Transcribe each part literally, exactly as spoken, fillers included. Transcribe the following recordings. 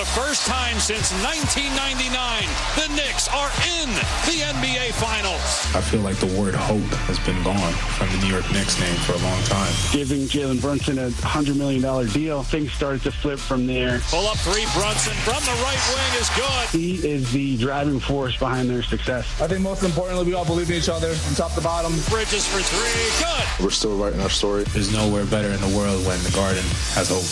first time since nineteen ninety-nine, the Knicks are in the N B A Finals. I feel like the word hope has been gone from the New York Knicks name for a long time. Giving Jalen Brunson a one hundred million dollars deal, things started to flip from there. Pull up three, Brunson from the right wing is good. He is the driving force behind their success. I think most importantly, we all believe in each other from top to bottom. Bridges for three, good. We're still writing our story. There's nowhere better in the world when the Garden has hope.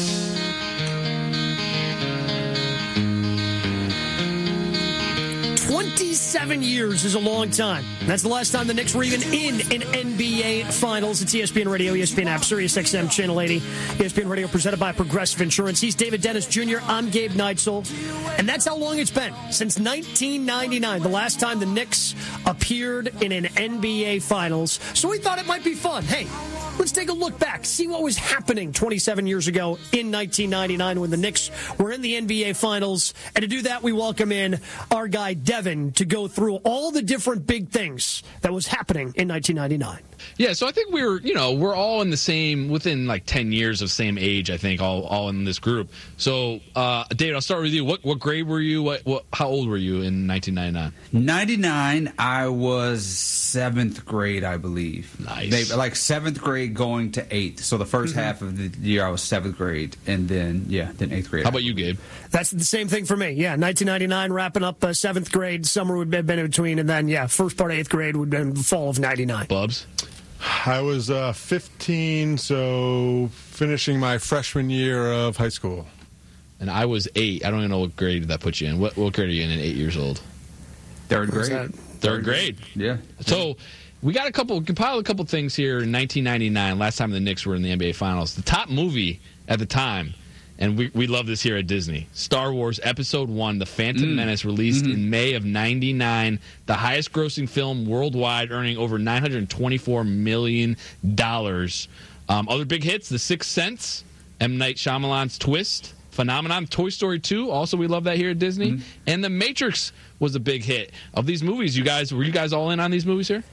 twenty-seven years is a long time. That's the last time the Knicks were even in an N B A Finals. It's E S P N Radio, E S P N app, Sirius X M, Channel eighty. E S P N Radio presented by Progressive Insurance. He's David Dennis Junior I'm Gabe Neitzel. And that's how long it's been. Since nineteen ninety-nine, the last time the Knicks appeared in an N B A Finals. So we thought it might be fun. Hey, let's take a look back, see what was happening twenty-seven years ago in nineteen ninety-nine when the Knicks were in the N B A Finals. And to do that, we welcome in our guy, Devin, to go through all the different big things that was happening in nineteen ninety-nine. Yeah, so I think we were, you know, we're all in the same, within like ten years of same age, I think, all all in this group. So, uh, David, I'll start with you. What what grade were you? What, what How old were you in nineteen ninety-nine? ninety-nine, I was seventh grade, I believe. Nice. They, like seventh grade going to eighth. So the first mm-hmm. half of the year I was seventh grade, and then, yeah, then eighth grade. How about you, Gabe? That's the same thing for me. Yeah, nineteen ninety-nine, wrapping up uh, seventh grade. Summer would have been in between, and then, yeah, first part of eighth grade would have been fall of ninety-nine. Bubs? I was uh, fifteen, so finishing my freshman year of high school. And I was eight. I don't even know what grade that put you in. What, what grade are you in at eight years old? Third grade. Third, Third grade. Yeah. So we got a couple, compiled a couple things here in nineteen ninety-nine, last time the Knicks were in the N B A Finals. The top movie at the time, and we we love this here at Disney, Star Wars Episode one, The Phantom mm. Menace, released mm-hmm. in May of ninety-nine, the highest-grossing film worldwide, earning over nine hundred twenty-four million dollars. Um, other big hits, The Sixth Sense, M. Night Shyamalan's Twist, Phenomenon, Toy Story two, also we love that here at Disney, mm-hmm. and The Matrix was a big hit. Of these movies, you guys, were you guys all in on these movies here?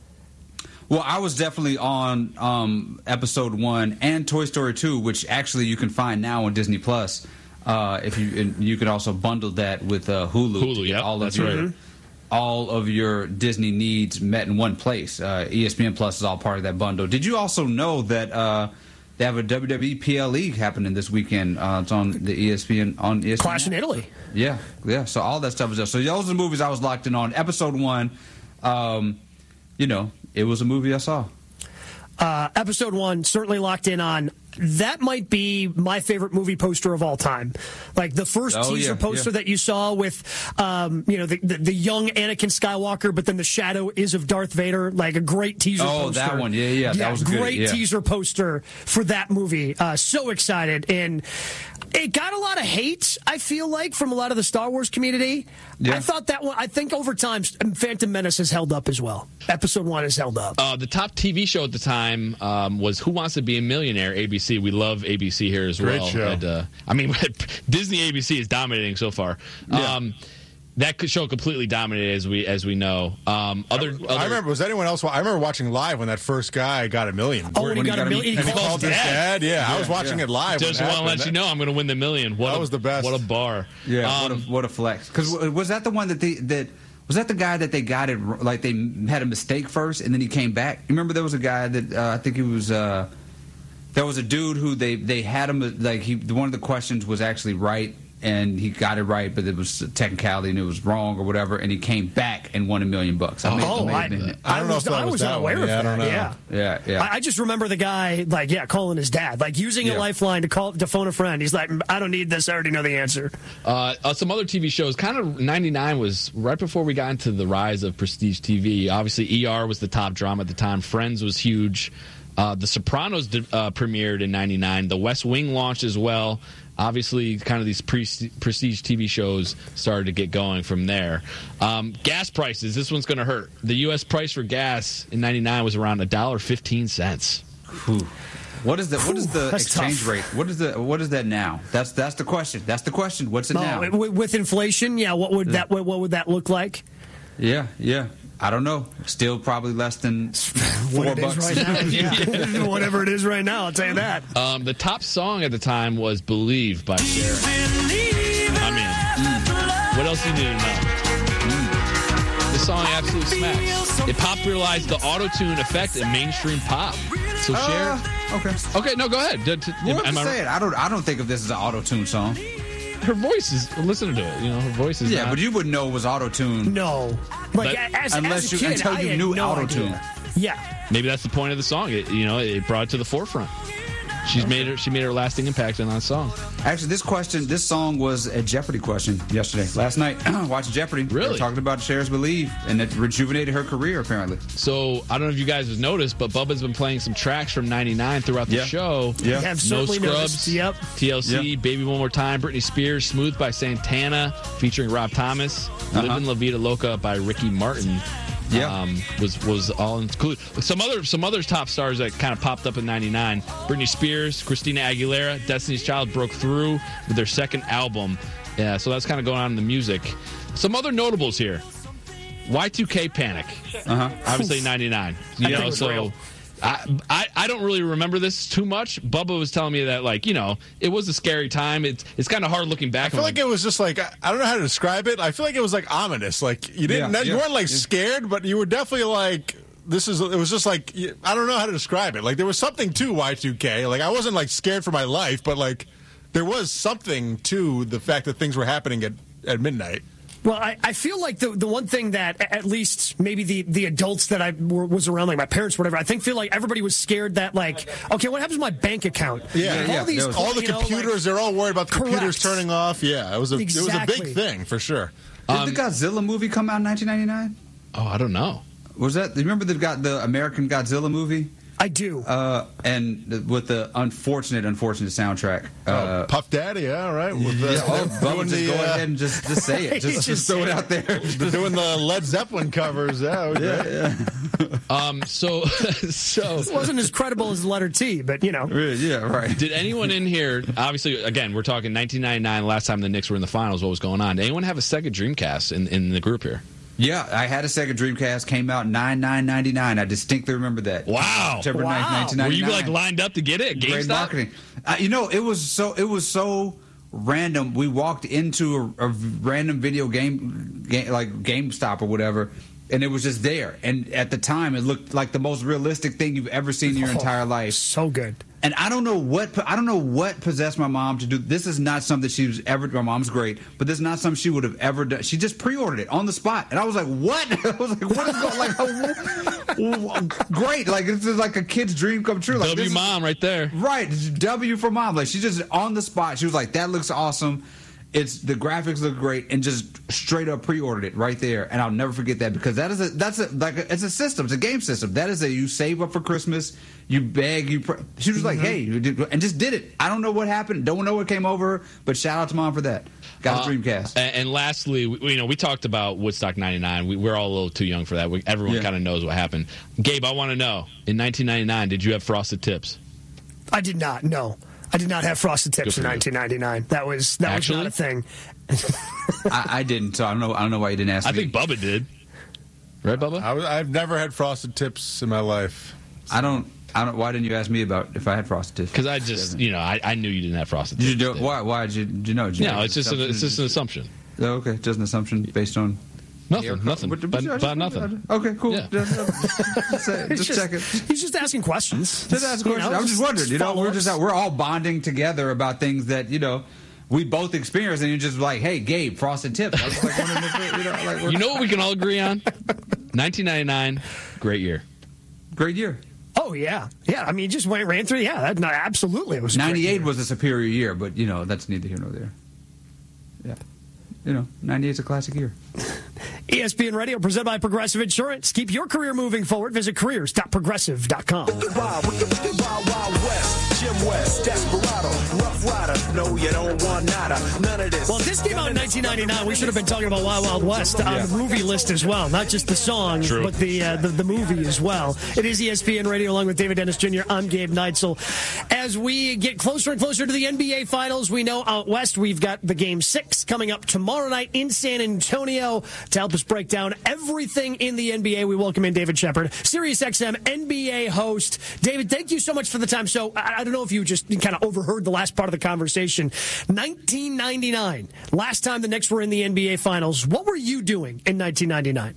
Well, I was definitely on um, Episode one and Toy Story two, which actually you can find now on Disney Plus. Uh, if you and you can also bundle that with uh, Hulu. Hulu, yeah, all of that's your, right. All of your Disney needs met in one place. Uh, E S P N Plus is all part of that bundle. Did you also know that uh, they have a W W E P L E happening this weekend? Uh, it's on the E S P N on E S P N. Clash in Italy. Yeah, yeah. So all that stuff is there. So those are the movies I was locked in on. Episode one, um, you know. It was a movie I saw. Uh, episode one, certainly locked in on. That might be my favorite movie poster of all time. Like the first oh, teaser yeah, poster yeah. that you saw with, um, you know, the, the the young Anakin Skywalker, but then the shadow is of Darth Vader. Like a great teaser oh, poster. Oh, that one. Yeah, yeah. yeah That was a great good, yeah. teaser poster for that movie. Uh, so excited. And it got a lot of hate, I feel like, from a lot of the Star Wars community. Yeah. I thought that one, I think over time, Phantom Menace has held up as well. Episode one has held up. Uh, the top T V show at the time um, was Who Wants to Be a Millionaire, A B C. We love A B C here as Great well. Show. And, uh, I mean, Disney A B C is dominating so far. Yeah. Um, that show completely dominated, as we as we know. Um, other, I, other, I remember. Was anyone else? I remember watching live when that first guy got a million. Oh, when he got, got a million, and he called, called his dad. dad. Yeah, yeah, I was watching yeah. it live. Just want to let you know, I'm going to win the million. What that a, was the best. What a bar. Yeah, um, what, a, what a flex. Because was that the one that they that was that the guy that they got it like they had a mistake first and then he came back? You remember there was a guy that uh, I think he was. Uh, there was a dude who they they had him like he one of the questions was actually right. And he got it right, but it was a technicality and it was wrong or whatever. And he came back and won a million bucks. I, oh, may, I, may I, I don't know was, if that I was, was unaware of yeah, that. I don't know. Yeah, yeah, yeah. I, I just remember the guy, like, yeah, calling his dad, like using yeah. a lifeline to call to phone a friend. He's like, I don't need this. I already know the answer. Uh, uh, some other T V shows. Kind of ninety-nine was right before we got into the rise of prestige T V. Obviously, E R was the top drama at the time. Friends was huge. Uh, the Sopranos uh, premiered in ninety-nine. The West Wing launched as well. Obviously, kind of these pre- prestige T V shows started to get going from there. Um, gas prices. This one's going to hurt. The U S price for gas in ninety-nine was around one dollar and fifteen cents. What is the what is the That's exchange tough. rate? What is the what is that now? That's that's the question. That's the question. What's it no, now? With, with inflation, yeah. What would that what, what would that look like? Yeah, yeah. I don't know. Still probably less than four what it bucks. Is right now, yeah. Whatever it is right now, I'll tell you that. Um, the top song at the time was "Believe" by Cher. I mean, mm. what else do you need to know? Mm. This song absolutely smacks. It popularized the auto-tune effect in mainstream pop. So share. Uh, okay. Okay, no, go ahead. D- d- Well, I'm am I- saying, I don't. I don't think of this as an auto-tune song. her voice is. Listen to it. You know, her voice is. Yeah, not, but you wouldn't know it was auto-tune. No. Like, But- as, unless as a you- kid, until I you had knew no auto-tune. idea. Yeah. Maybe that's the point of the song. It, you know, it brought it to the forefront. She's made her. She made her lasting impact on that song. Actually, this question, this song was a Jeopardy question yesterday, last night. Watching Jeopardy. They Really? were talking about Cher's Believe, and it rejuvenated her career, apparently. So I don't know if you guys have noticed, but Bubba's been playing some tracks from ninety-nine throughout the Yeah. show. Yeah. Have No certainly Scrubs, noticed. Yep. T L C, Yep. Baby One More Time, Britney Spears, Smooth by Santana, featuring Rob Thomas, Uh-huh. Livin' La Vida Loca by Ricky Martin. Yeah. Um, was was all included. Some other some other top stars that kind of popped up in ninety-nine. Britney Spears, Christina Aguilera, Destiny's Child broke through with their second album. Yeah, so that's kind of going on in the music. Some other notables here. Y two K Panic. Uh-huh. Obviously ninety-nine. You I think know, it was so real. I, I I don't really remember this too much. Bubba was telling me that, like, you know, it was a scary time. It's it's kind of hard looking back. I feel like it was just like, I I don't know how to describe it. I feel like it was like ominous. Like you didn't, Yeah, you yeah, weren't like yeah. scared, but you were definitely like, this is. It was just like, you- I don't know how to describe it. Like there was something to Y two K. Like I wasn't like scared for my life, but like there was something to the fact that things were happening at, at midnight. Well, I, I feel like the the one thing that at least maybe the, the adults that I were, was around, like my parents, whatever, I think feel like everybody was scared that, like, okay, what happens to my bank account? Yeah, all yeah. these, There was- All the you know, like- computers, they're all worried about the computers Correct. turning off. Yeah, it was a it was a Exactly. big thing for sure. Did the Godzilla movie come out in nineteen ninety-nine? oh, I don't know. Was that, remember the, got the American Godzilla movie? I do. Uh, and the, with the unfortunate, unfortunate soundtrack. Uh, oh, Puff Daddy, yeah, all right. With the, yeah, oh, Bubba, doing just the, go uh, ahead and just, just say it. Just, Just just throw it say out there. doing the Led Zeppelin covers. Yeah, yeah, yeah. Um, so so It wasn't as credible as the letter T, but, you know. Yeah, right. did anyone in here? Obviously, again, we're talking nineteen ninety-nine. Last time the Knicks were in the finals, what was going on? Did anyone have a Sega Dreamcast in in the group here? Yeah, I had a Sega Dreamcast, came out nine nine ninety-nine. I distinctly remember that. Wow. September ninth, Wow. nineteen Were you ninety-nine. like lined up to get it? Great GameStop? marketing. Uh, you know, it was so it was so random. We walked into a, a random video game, game, like GameStop or whatever, and it was just there. And at the time, it looked like the most realistic thing you've ever seen in your Oh, entire life. So good. And I don't know what I don't know what possessed my mom to do. This is not something she was ever. My mom's great, but this is not something she would have ever done. She just pre-ordered it on the spot, and I was like, "What?" I was like, "What is going? Like, oh, great! Like this is like a kid's dream come true." Like, W this is- mom right there. Right, W for mom. Like she just on the spot. She was like, "That looks awesome." It's the graphics look great, and just straight up pre-ordered it right there. And I'll never forget that because that is a that's a like a, it's a system. It's a game system. That is a you save up for Christmas. You beg. You. Pr- she was like, "Hey," you did, and just did it. I don't know what happened. Don't know what came over her. But shout out to mom for that. Got a Uh, Dreamcast. And, and lastly, we, you know, we talked about Woodstock ninety-nine. We, we're all a little too young for that. We, everyone Yeah. kind of knows what happened. Gabe, I want to know, in nineteen ninety-nine, did you have frosted tips? I did not, no. I did not have frosted Good tips for in you. nineteen ninety-nine. That was that Actually? was not a thing. I, I didn't. So I don't know. I don't know why you didn't ask I me. think Bubba did. Right, Bubba? I was, I've never had frosted tips in my life. I don't. I don't. Why didn't you ask me about if I had frosted tips? Because I just, you know, I, I knew you didn't have frosted Did tips. you do? Why? Why did you? Did you know? Did you No, make it's just, an, assumption? it's just an assumption. Oh, okay, just an assumption based on Nothing, nothing. What- what- But, I just- but nothing. Okay, cool. Yeah. Just, just, say- He's just check it. He's just asking questions. Just ask You questions. know, I'm just wondering. You know, we're just follow-ups. we're all bonding together about things that you know we both experienced, and you're just like, "Hey, Gabe, frosted tips." I was like, wondering if it- you know, like, we're- You know what we can all agree on? nineteen ninety-nine, great year. great year. Oh yeah, yeah. I mean, just went ran through. Yeah, that, no, absolutely. It was a great ninety-eight year. was a superior year, but you know that's neither here nor there. Yeah, you know, ninety-eight is a classic year. E S P N Radio, presented by Progressive Insurance. Keep your career moving forward. Visit careers dot progressive dot com. Wild, wild, wild West, Jim West, Desperado, Rough Rider. No, you don't want nada. None of this. Well, if this came out in nineteen ninety-nine, we should have been talking about Wild Wild West on the movie list as well. Not just the song, True. but the, uh, the the movie as well. It is E S P N Radio along with David Dennis Junior I'm Gabe Neitzel. As we get closer and closer to the N B A Finals, we know out west we've got the Game six coming up tomorrow night in San Antonio. To help us break down everything in the N B A, we welcome in David Shepard, Sirius X M N B A host. David, thank you so much for the time. So I, I to know if you just kind of overheard the last part of the conversation. nineteen ninety-nine, last time the Knicks were in the N B A Finals. What were you doing in nineteen ninety-nine?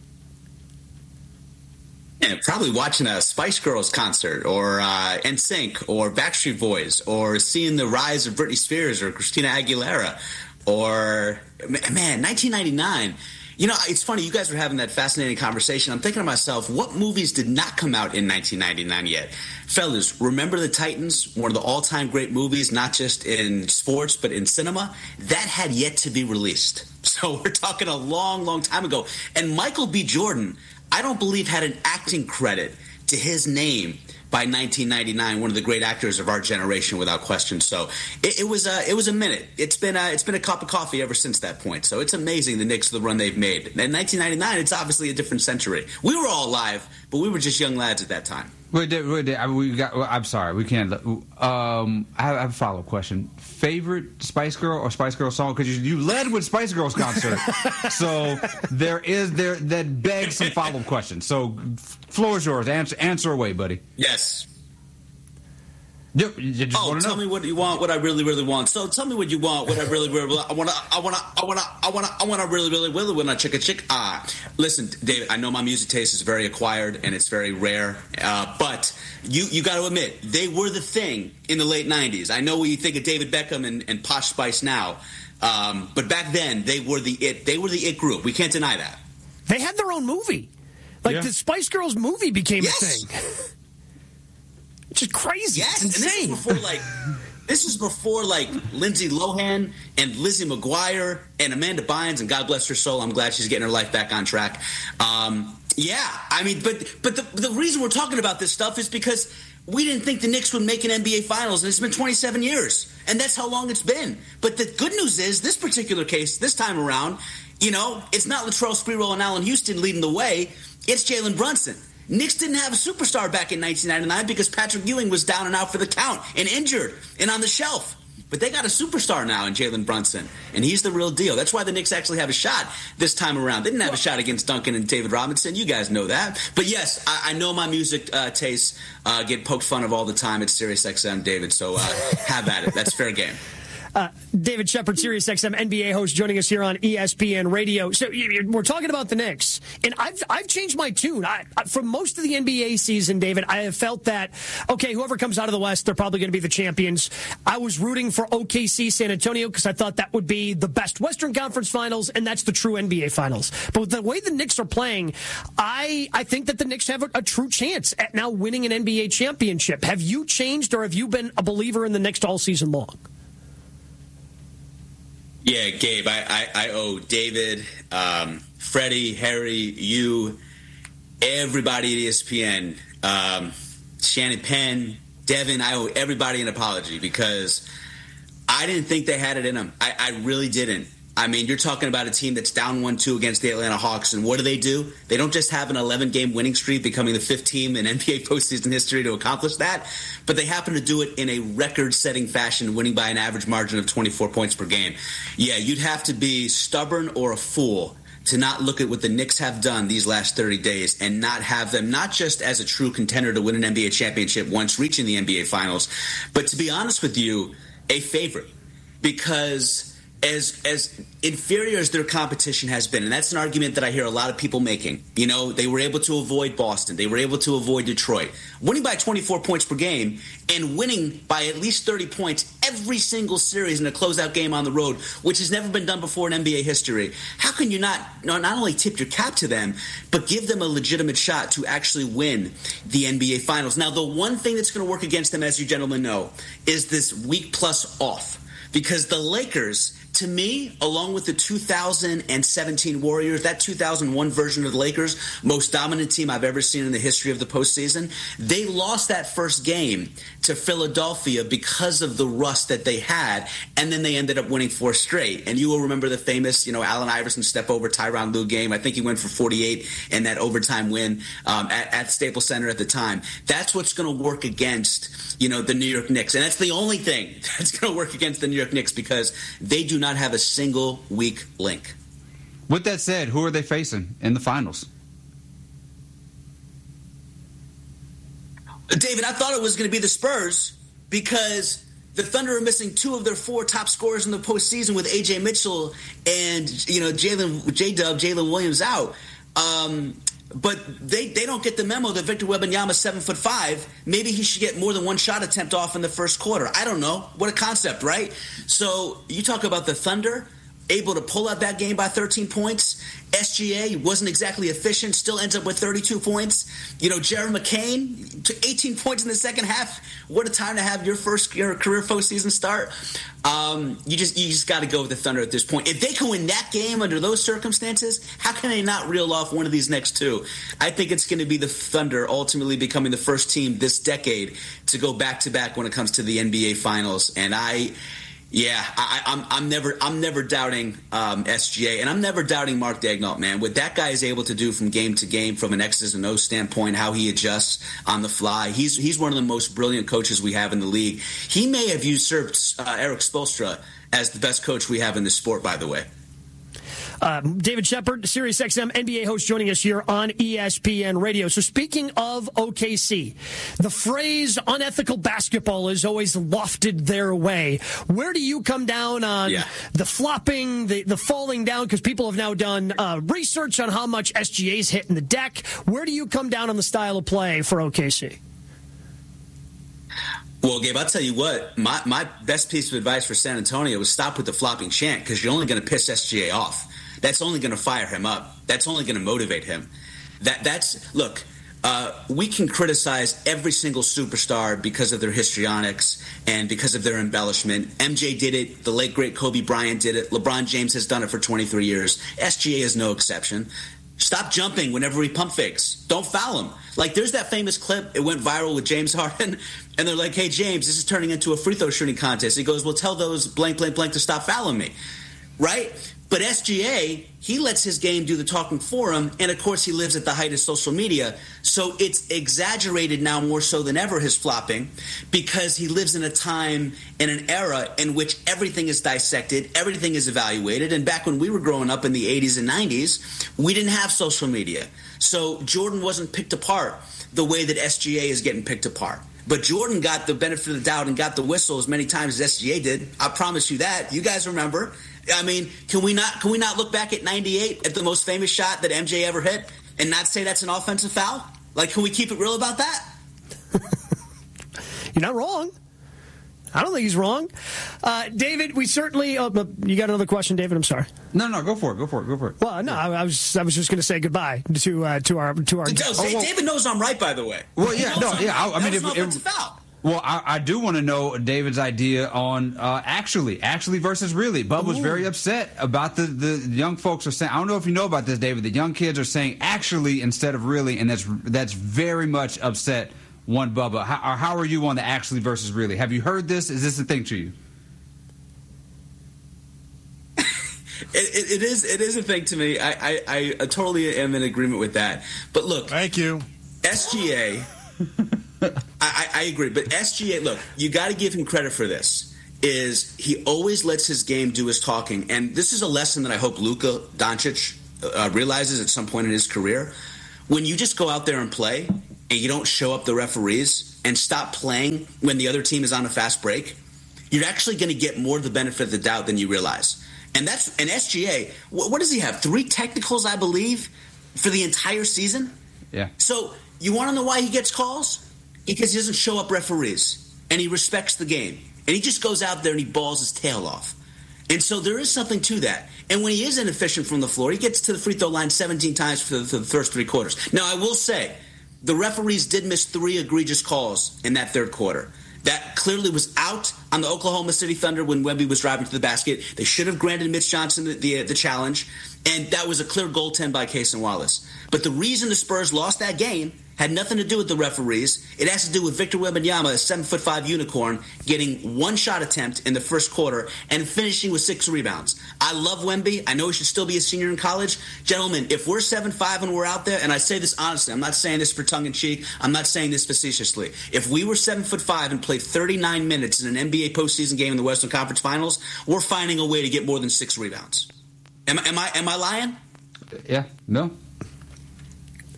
Yeah, probably watching a Spice Girls concert or uh, N Sync or Backstreet Boys or seeing the rise of Britney Spears or Christina Aguilera or, man, nineteen ninety-nine. You know, it's funny, you guys were having that fascinating conversation. I'm thinking to myself, what movies did not come out in nineteen ninety-nine yet? Fellas, Remember the Titans, one of the all-time great movies, not just in sports but in cinema, that had yet to be released. So we're talking a long, long time ago. And Michael B. Jordan, I don't believe had an acting credit to his name by nineteen ninety-nine, one of the great actors of our generation, without question. So it, it was a it was a minute. It's been a, it's been a cup of coffee ever since that point. So it's amazing the Knicks, the run they've made. In nineteen ninety-nine, it's obviously a different century. We were all alive, but we were just young lads at that time. Wait, wait, wait, we got. I'm sorry, we can't. Um, I have a follow-up question. Favorite Spice Girl or Spice Girl song? Because you, you led with Spice Girls concert, so there is there that begs some follow-up questions. So, floor is yours. Answer, answer away, buddy. Yes. Yep, you just oh, tell know. me what you want, what I really, really want. So tell me what you want, what I really, really, I want to, I want to, I want to, I want to, I want to really, really, really, when I chick a chick. Ah, listen, David, I know my music taste is very acquired and it's very rare, uh, but you, you got to admit, they were the thing in the late nineties. I know what you think of David Beckham and, and Posh Spice now, um, but back then they were the it, they were the it group. We can't deny that. They had their own movie. Like yeah. the Spice Girls movie became yes. a thing. Which is crazy. Yes, it's insane. And this is before like this is before like Lindsay Lohan and Lizzie McGuire and Amanda Bynes, and God bless her soul. I'm glad she's getting her life back on track. Um, yeah, I mean, but but the the reason we're talking about this stuff is because we didn't think the Knicks would make an N B A Finals, and it's been twenty-seven years, and that's how long it's been. But the good news is, this particular case, this time around, you know, it's not Latrell Sprewell and Allen Houston leading the way. It's Jalen Brunson. Knicks didn't have a superstar back in nineteen ninety-nine because Patrick Ewing was down and out for the count and injured and on the shelf. But they got a superstar now in Jalen Brunson, and he's the real deal. That's why the Knicks actually have a shot this time around. They didn't have a shot against Duncan and David Robinson. You guys know that. But, yes, I, I know my music uh, tastes uh, get poked fun of all the time at SiriusXM, David, so uh, have at it. That's fair game. Uh, David Shepard, SiriusXM N B A host, joining us here on E S P N Radio. So you, we're talking about the Knicks, and I've I've changed my tune. I, I, for most of the N B A season, David, I have felt that, okay, whoever comes out of the West, they're probably going to be the champions. I was rooting for O K C San Antonio because I thought that would be the best Western Conference Finals, and that's the true N B A Finals. But with the way the Knicks are playing, I I think that the Knicks have a, a true chance at now winning an N B A championship. Have you changed, or have you been a believer in the Knicks all season long? Yeah, Gabe, I, I, I owe David, um, Freddie, Harry, you, everybody at E S P N, um, Shannon Penn, Devin, I owe everybody an apology because I didn't think they had it in them. I, I really didn't. I mean, you're talking about a team that's down one two against the Atlanta Hawks, and what do they do? They don't just have an eleven-game winning streak, becoming the fifth team in N B A postseason history to accomplish that, but they happen to do it in a record-setting fashion, winning by an average margin of twenty-four points per game. Yeah, you'd have to be stubborn or a fool to not look at what the Knicks have done these last thirty days and not have them not just as a true contender to win an N B A championship once reaching the N B A Finals, but to be honest with you, a favorite. Because As as inferior as their competition has been, and that's an argument that I hear a lot of people making. You know, they were able to avoid Boston. They were able to avoid Detroit. Winning by twenty-four points per game and winning by at least thirty points every single series in a closeout game on the road, which has never been done before in N B A history. How can you not, not only tip your cap to them, but give them a legitimate shot to actually win the N B A Finals? Now, the one thing that's going to work against them, as you gentlemen know, is this week plus off. Because the Lakers, to me, along with the two thousand seventeen Warriors, that two thousand one version of the Lakers, most dominant team I've ever seen in the history of the postseason, they lost that first game to Philadelphia because of the rust that they had, and then they ended up winning four straight. And you will remember the famous, you know, Allen Iverson step over Tyronn Lue game. I think he went for forty-eight in that overtime win um, at, at Staples Center at the time. That's what's going to work against, you know, the New York Knicks. And that's the only thing that's going to work against the New York Knicks because they do not have a single weak link. With that said, who are they facing in the finals? David, I thought it was going to be the Spurs. because the Thunder are missing two of their four top scorers in the postseason with A J Mitchell and, you know, Jalen J-Dub, Jalen Williams out. Um, but they, they don't get the memo that Victor Wembanyama, seven foot five, maybe he should get more than one shot attempt off in the first quarter. I don't know. What a concept, right? So you talk about the Thunder able to pull out that game by thirteen points. S G A wasn't exactly efficient, still ends up with thirty-two points. You know, Jared McCain took eighteen points in the second half. What a time to have your first your career postseason start. Um, you just you just got to go with the Thunder at this point. If they can win that game under those circumstances, how can they not reel off one of these next two? I think it's going to be the Thunder ultimately becoming the first team this decade to go back-to-back when it comes to the N B A Finals. And I... Yeah, I, I'm I'm never I'm never doubting um, S G A, and I'm never doubting Mark Daigneault, man. What that guy is able to do from game to game, from an X's and O's standpoint, how he adjusts on the fly, he's he's one of the most brilliant coaches we have in the league. He may have usurped uh, Eric Spoelstra as the best coach we have in this sport, by the way. Uh, David Shepard, Sirius X M N B A host, joining us here on E S P N Radio. So speaking of O K C, the phrase unethical basketball is always lofted their way. Where do you come down on yeah. the flopping, the, the falling down? Because people have now done uh, research on how much S G A's hitting the deck. Where do you come down on the style of play for O K C? Well, Gabe, I'll tell you what, my, my best piece of advice for San Antonio was stop with the flopping chant, because you're only going to piss S G A off. That's only going to fire him up. That's only going to motivate him. That that's look. Uh, we can criticize every single superstar because of their histrionics and because of their embellishment. M J did it. The late great Kobe Bryant did it. LeBron James has done it for twenty-three years. S G A is no exception. Stop jumping whenever he pump fakes. Don't foul him. Like, there's that famous clip. It went viral with James Harden, and they're like, "Hey, James, this is turning into a free throw shooting contest." He goes, "Well, tell those blank, blank, blank to stop fouling me," right? But S G A, he lets his game do the talking for him, and of course he lives at the height of social media. So it's exaggerated now more so than ever, his flopping, because he lives in a time, in an era in which everything is dissected, everything is evaluated. And back when we were growing up in the eighties and nineties, we didn't have social media. So Jordan wasn't picked apart the way that S G A is getting picked apart. But Jordan got the benefit of the doubt and got the whistle as many times as S G A did. I promise you that. You guys remember. I mean, can we not can we not look back at ninety-eight at the most famous shot that M J ever hit and not say that's an offensive foul? Like, can we keep it real about that? You're not wrong. I don't think he's wrong. Uh, David, we certainly uh, – you got another question, David? I'm sorry. No, no, go for it. Go for it. Go for it. Well, no, I, I was I was just going to say goodbye to uh, to our to our. To, oh, well, David knows I'm right, by the way. Well, yeah, no, yeah. I, I mean, if, if, if, well, I, I do want to know David's idea on uh, actually, actually versus really. Bub was very upset about the the young folks are saying. I don't know if you know about this, David. The young kids are saying actually instead of really, and that's that's very much upset one Bubba. How, how are you on the actually versus really? Have you heard this? Is this a thing to you? It, it, it is. It is a thing to me. I, I, I totally am in agreement with that. But look, thank you, S G A. I, I, I agree, but S G A. Look, you got to give him credit for this. Is he always lets his game do his talking, and this is a lesson that I hope Luka Doncic uh, realizes at some point in his career. When you just go out there and play, and you don't show up the referees and stop playing when the other team is on a fast break, you're actually going to get more of the benefit of the doubt than you realize. And that's an S G A. What, what does he have? Three technicals, I believe, for the entire season? Yeah. So you want to know why he gets calls? Because he doesn't show up referees, and he respects the game. And he just goes out there and he balls his tail off. And so there is something to that. And when he is inefficient from the floor, he gets to the free throw line seventeen times for the, for the first three quarters. Now, I will say, the referees did miss three egregious calls in that third quarter. That clearly was out on the Oklahoma City Thunder when Wemby was driving to the basket. They should have granted Mitch Johnson the, the, the challenge, and that was a clear goaltend by Cason Wallace. But the reason the Spurs lost that game had nothing to do with the referees. It has to do with Victor Wembanyama, a seven foot five unicorn, getting one shot attempt in the first quarter and finishing with six rebounds. I love Wemby. I know he should still be a senior in college. Gentlemen, if we're seven five and we're out there, and I say this honestly, I'm not saying this for tongue-in-cheek, I'm not saying this facetiously. If we were seven foot five and played thirty-nine minutes in an N B A postseason game in the Western Conference Finals, we're finding a way to get more than six rebounds. Am, am I am I lying? Yeah, no.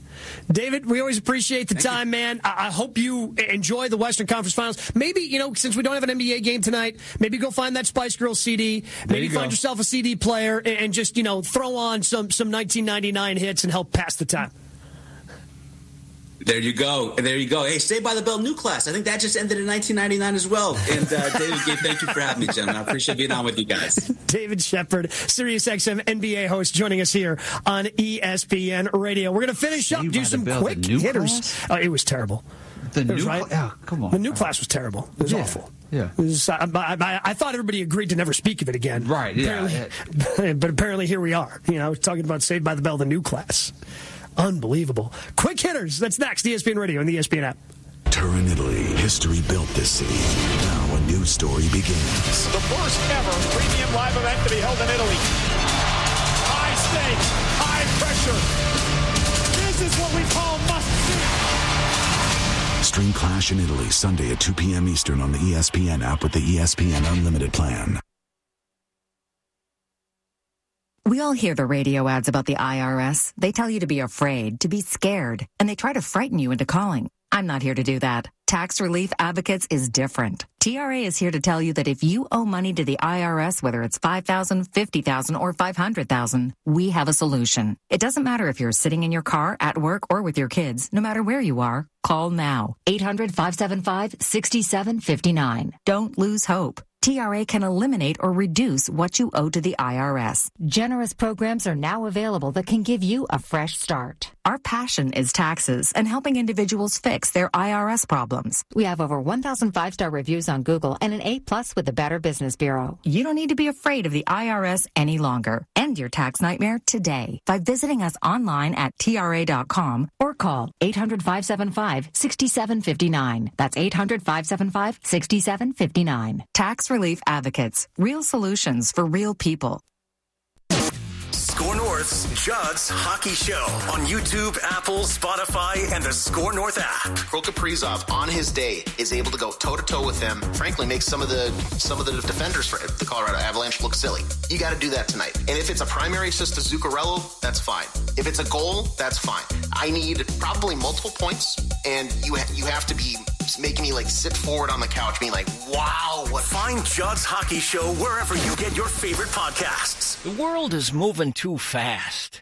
David, we always appreciate the Thank time, you. man. I-, I hope you enjoy the Western Conference Finals. Maybe, you know, since we don't have an N B A game tonight, maybe go find that Spice Girls C D. Maybe you find go. yourself a C D player and, and just, you know, throw on some, some nineteen ninety-nine hits and help pass the time. There you go. There you go. Hey, Saved by the Bell new class. I think that just ended in nineteen ninety-nine as well. And uh, David, Gabe, thank you for having me, gentlemen. I appreciate being on with you guys. David Shepard, SiriusXM N B A host, joining us here on E S P N Radio. We're going to finish Saved up, by do the some Bell, quick the new hitters. class? Oh, it was terrible. The It was new right. cla- oh, come on. The new class was terrible. It was Yeah. awful. Yeah. It was, I, I, I thought everybody agreed to never speak of it again. Right, yeah. Apparently, but apparently here we are. You know, talking about Saved by the Bell, the new class. Unbelievable. Quick hitters. That's next. E S P N Radio and the E S P N app. Turin, Italy. History built this city. Now a new story begins. The first ever premium live event to be held in Italy. High stakes, high pressure. This is what we call must-see. Stream Clash in Italy Sunday at two p.m. Eastern on the E S P N app with the E S P N Unlimited plan. We all hear the radio ads about the I R S. They tell you to be afraid, to be scared, and they try to frighten you into calling. I'm not here to do that. Tax Relief Advocates is different. T R A is here to tell you that if you owe money to the I R S, whether it's five thousand dollars, fifty thousand dollars, or five hundred thousand dollars, we have a solution. It doesn't matter if you're sitting in your car, at work, or with your kids. No matter where you are, call now. eight hundred, five seven five, six seven five nine. Don't lose hope. T R A can eliminate or reduce what you owe to the I R S. Generous programs are now available that can give you a fresh start. Our passion is taxes and helping individuals fix their I R S problems. We have over one thousand five-star reviews on Google and an A plus with the Better Business Bureau. You don't need to be afraid of the I R S any longer. End your tax nightmare today by visiting us online at T R A dot com or call eight hundred, five seven five, six seven five nine. That's eight hundred, five seven five, six seven five nine. Tax Relief Advocates. Real solutions for real people. Score North's Judd's Hockey Show on YouTube, Apple, Spotify, and the Score North app. Kirill Kaprizov, on his day, is able to go toe-to-toe with him. Frankly, makes some of the some of the defenders for the Colorado Avalanche look silly. You got to do that tonight. And if it's a primary assist to Zuccarello, that's fine. If it's a goal, that's fine. I need probably multiple points, and you ha- you have to be making me like sit forward on the couch, being like, wow. What? Find Judd's Hockey Show wherever you get your favorite podcasts. The world is moving too fast.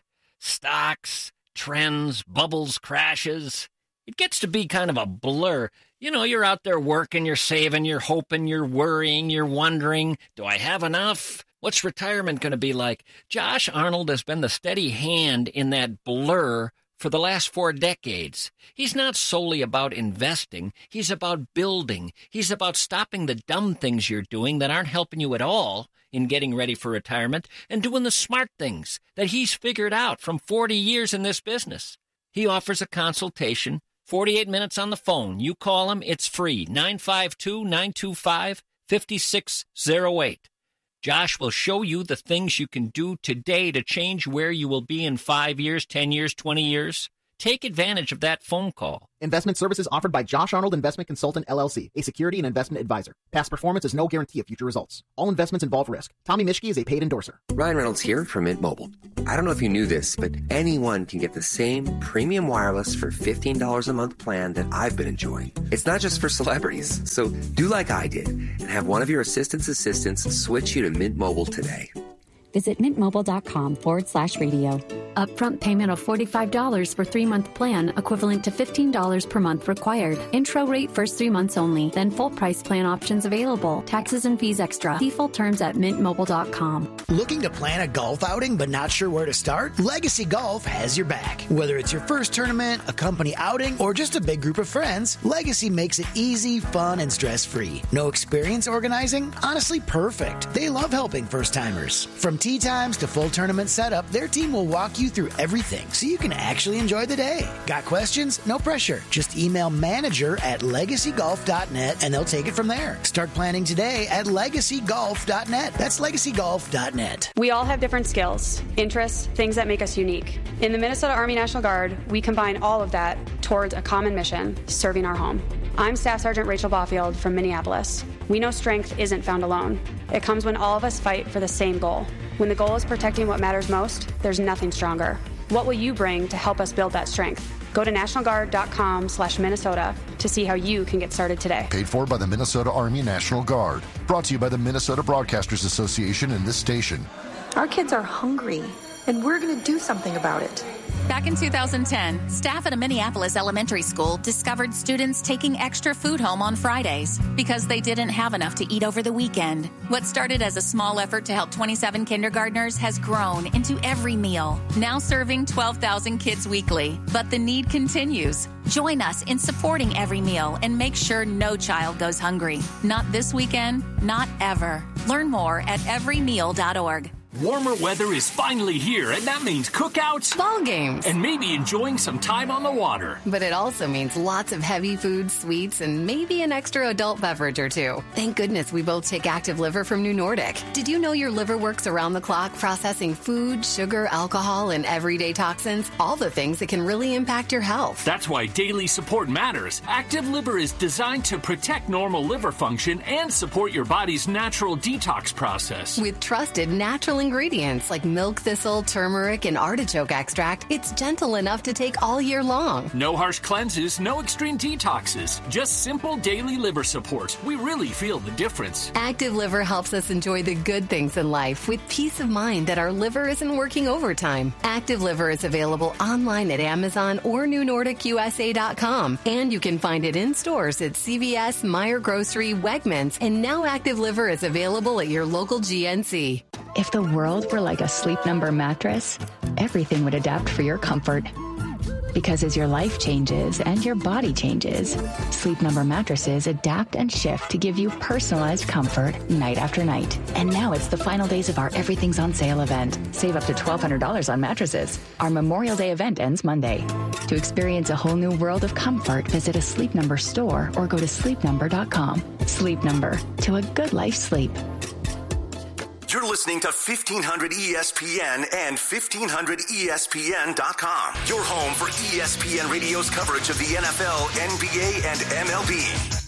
Stocks, trends, bubbles, crashes. It gets to be kind of a blur. You know, you're out there working, you're saving, you're hoping, you're worrying, you're wondering, do I have enough? What's retirement going to be like? Josh Arnold has been the steady hand in that blur for the last four decades. He's not solely about investing. He's about building. He's about stopping the dumb things you're doing that aren't helping you at all in getting ready for retirement and doing the smart things that he's figured out from forty years in this business. He offers a consultation, forty-eight minutes on the phone. You call him, it's free, nine five two, nine two five, five six zero eight. Josh will show you the things you can do today to change where you will be in five years, ten years, twenty years. Take advantage of that phone call. Investment services offered by Josh Arnold Investment Consultant, L L C, a security and investment advisor. Past performance is no guarantee of future results. All investments involve risk. Tommy Mischke is a paid endorser. Ryan Reynolds here from Mint Mobile. I don't know if you knew this, but anyone can get the same premium wireless for fifteen dollars a month plan that I've been enjoying. It's not just for celebrities. So do like I did and have one of your assistant's assistants switch you to Mint Mobile today. Visit mintmobile.com forward slash radio. Upfront payment of forty-five dollars for three-month plan, equivalent to fifteen dollars per month required. Intro rate first three months only, then full price plan options available. Taxes and fees extra. See full terms at mint mobile dot com. Looking to plan a golf outing but not sure where to start? Legacy Golf has your back. Whether it's your first tournament, a company outing, or just a big group of friends, Legacy makes it easy, fun, and stress-free. No experience organizing? Honestly, perfect. They love helping first-timers. From tee times to full tournament setup, their team will walk you through everything so you can actually enjoy the day. Got questions? No pressure. Just email manager at legacy golf dot net and they'll take it from there. Start planning today at legacy golf dot net. That's legacy golf dot net. We all have different skills, interests, things that make us unique. In the Minnesota Army National Guard, we combine all of that towards a common mission, serving our home. I'm Staff Sergeant Rachel Baufield from Minneapolis. We know strength isn't found alone. It comes when all of us fight for the same goal. When the goal is protecting what matters most, there's nothing stronger. What will you bring to help us build that strength? Go to nationalguard.com slash Minnesota to see how you can get started today. Paid for by the Minnesota Army National Guard. Brought to you by the Minnesota Broadcasters Association and this station. Our kids are hungry, and we're going to do something about it. Back in two thousand ten, staff at a Minneapolis elementary school discovered students taking extra food home on Fridays because they didn't have enough to eat over the weekend. What started as a small effort to help twenty-seven kindergartners has grown into every meal, now serving twelve thousand kids weekly. But the need continues. Join us in supporting Every Meal and make sure no child goes hungry. Not this weekend, not ever. Learn more at every meal dot org. Warmer weather is finally here, and that means cookouts, ball games, and maybe enjoying some time on the water. But it also means lots of heavy food, sweets, and maybe an extra adult beverage or two. Thank goodness we both take Active Liver from New Nordic. Did you know your liver works around the clock processing food, sugar, alcohol, and everyday toxins? All the things that can really impact your health. That's why daily support matters. Active Liver is designed to protect normal liver function and support your body's natural detox process. With trusted natural ingredients like milk thistle, turmeric, and artichoke extract, it's gentle enough to take all year long. No harsh cleanses, no extreme detoxes, just simple daily liver support. We really feel the difference. Active Liver helps us enjoy the good things in life with peace of mind that our liver isn't working overtime. Active Liver is available online at Amazon or new nordic u s a dot com, and you can find it in stores at C V S, Meijer Grocery, Wegmans, and now Active Liver is available at your local G N C. If the world were like a Sleep Number mattress, everything would adapt for your comfort. Because as your life changes and your body changes, Sleep Number mattresses adapt and shift to give you personalized comfort night after night. And now it's the final days of our Everything's on Sale event. Save up to twelve hundred dollars on mattresses. Our Memorial Day event ends Monday. To experience a whole new world of comfort, visit a Sleep Number store or go to sleep number dot com. Sleep Number, to a good life sleep. You're listening to fifteen hundred E S P N and fifteen hundred E S P N dot com. Your home for E S P N Radio's coverage of the N F L, N B A, and M L B.